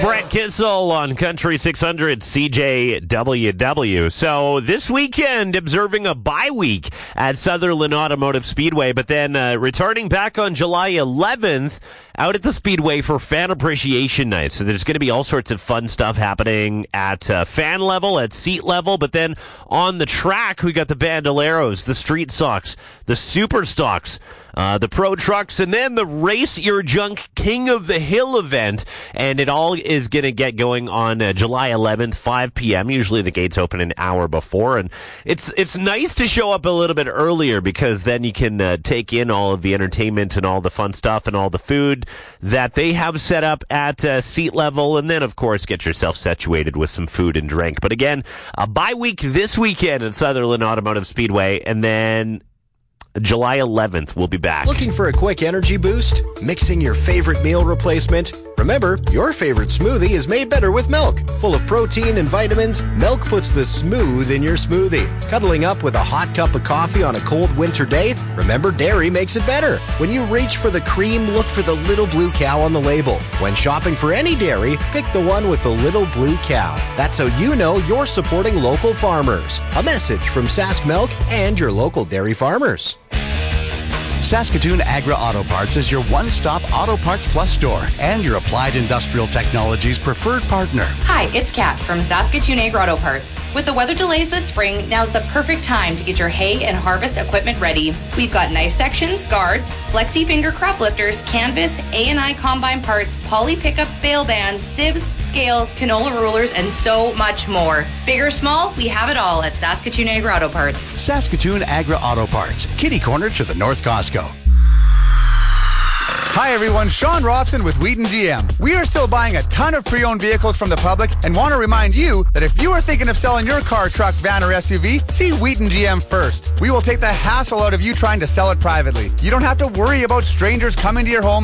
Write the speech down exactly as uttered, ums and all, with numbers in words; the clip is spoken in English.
Brett Kissel on Country six hundred C J W W. So this weekend, observing a bye week at Sutherland Automotive Speedway, but then uh, returning back on July eleventh out at the Speedway for Fan Appreciation Night. So there's going to be all sorts of fun stuff happening at uh, fan level, at seat level, but then on the track, we got the Bandoleros, the Street Stocks, the Super Stocks, Uh, the Pro Trucks, and then the Race Your Junk King of the Hill event. And it all is going to get going on uh, July eleventh, five p.m. Usually the gates open an hour before. And it's it's nice to show up a little bit earlier because then you can uh, take in all of the entertainment and all the fun stuff and all the food that they have set up at uh, seat level. And then, of course, get yourself situated with some food and drink. But again, a bye week this weekend at Sutherland Automotive Speedway. And then July eleventh, we'll be back. Looking for a quick energy boost? Mixing your favorite meal replacement? Remember, your favorite smoothie is made better with milk. Full of protein and vitamins, milk puts the smooth in your smoothie. Cuddling up with a hot cup of coffee on a cold winter day? Remember, dairy makes it better. When you reach for the cream, look for the little blue cow on the label. When shopping for any dairy, pick the one with the little blue cow. That's how you know you're supporting local farmers. A message from Sask Milk and your local dairy farmers. Saskatoon Agra Auto Parts is your one-stop Auto Parts Plus store and your applied industrial technologies preferred partner. Hi, it's Kat from Saskatoon Agra Auto Parts. With the weather delays this spring, now's the perfect time to get your hay and harvest equipment ready. We've got knife sections, guards, flexi finger crop lifters, canvas, A and I combine parts, poly pickup bale bands, sieves, scales, canola rulers, and so much more. Big or small, we have it all at Saskatoon Agra Auto Parts. Saskatoon Agra Auto Parts, kitty corner to the North Costco. Hi everyone, Sean Robson with Wheaton G M. We are still buying a ton of pre-owned vehicles from the public and want to remind you that if you are thinking of selling your car, truck, van, or S U V, see Wheaton G M first. We will take the hassle out of you trying to sell it privately. You don't have to worry about strangers coming to your home